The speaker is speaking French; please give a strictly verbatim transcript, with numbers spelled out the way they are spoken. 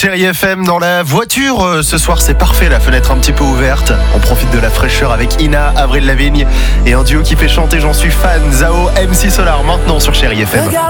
Chérie F M dans la voiture. Euh, ce soir, c'est parfait, la fenêtre un petit peu ouverte. On profite de la fraîcheur avec Ina, Avril Lavigne et un duo qui fait chanter, j'en suis fan, Zao, M C Solar, maintenant sur Chérie F M.